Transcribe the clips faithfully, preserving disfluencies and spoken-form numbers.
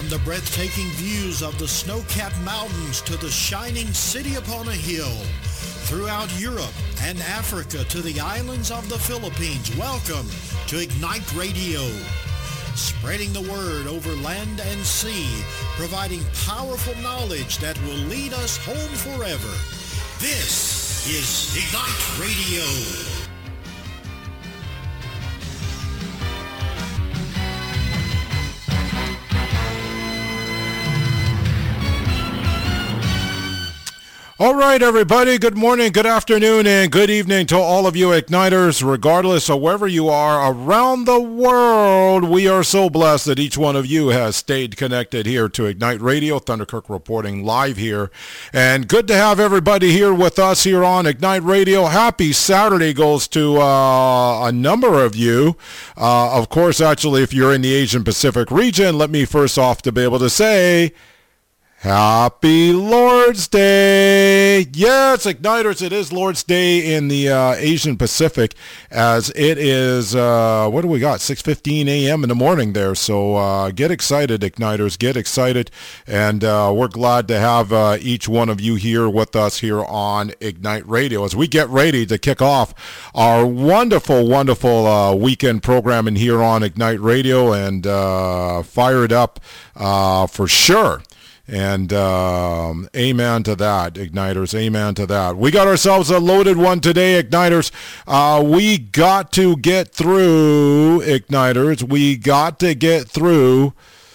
From the breathtaking views of the snow-capped mountains to the shining city upon a hill, throughout Europe and Africa to the islands of the Philippines, welcome to Ignite Radio. Spreading the word over land and sea, providing powerful knowledge that will lead us home forever. This is Ignite Radio. All right, everybody. Good morning, good afternoon, and good evening to all of you Igniters, regardless of wherever you are around the world. We are so blessed that each one of you has stayed connected here to Ignite Radio. Thunderkirk reporting live here. And good to have everybody here with us here on Ignite Radio. Happy Saturday goes to uh, a number of you. Uh, of course, actually, if you're in the Asian Pacific region, let me first off to be able to say, Happy Lord's Day! Yes, Igniters, it is Lord's Day in the uh, Asian Pacific, as it is, uh, what do we got, six fifteen a.m. in the morning there. So uh, get excited, Igniters, get excited. And uh, we're glad to have uh, each one of you here with us here on Ignite Radio as we get ready to kick off our wonderful, wonderful uh, weekend programming here on Ignite Radio, and uh, fire it up uh, for sure. And um, amen to that, Igniters, amen to that. We got ourselves a loaded one today, Igniters. Uh, we got to get through, Igniters, we got to get through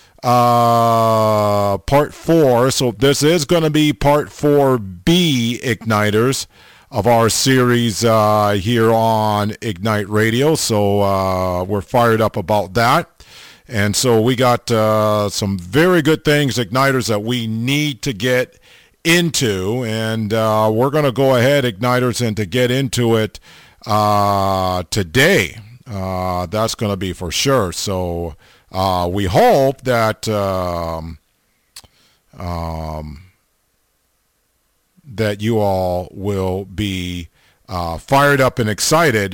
uh, part four. So this is going to be part four B, Igniters, of our series uh, here on Ignite Radio. So uh, we're fired up about that. And so we got uh, some very good things, Igniters, that we need to get into. And uh, we're going to go ahead, Igniters, and to get into it uh, today. Uh, that's going to be for sure. So uh, we hope that um, um, that you all will be uh, fired up and excited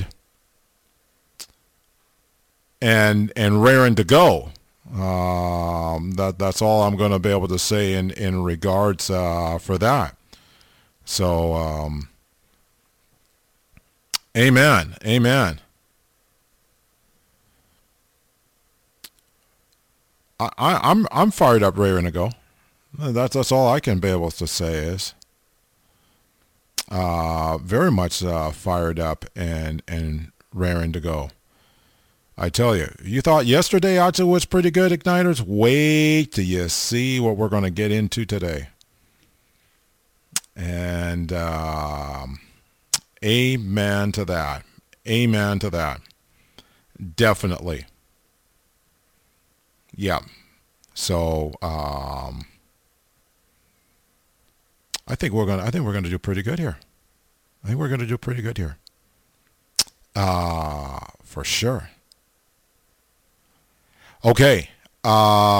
and and raring to go. Um, that that's all I'm going to be able to say in in regards uh, for that. So, um, amen, amen. I, I I'm I'm fired up, raring to go. That's that's all I can be able to say is uh, very much uh, fired up and and raring to go. I tell you, you thought yesterday actually was pretty good, Igniters? Wait till you see what we're going to get into today. And um, amen to that. Amen to that. Definitely. Yeah. So um, I think we're going. I think we're going to do pretty good here. I think we're going to do pretty good here. Uh, for sure. Okay. Uh,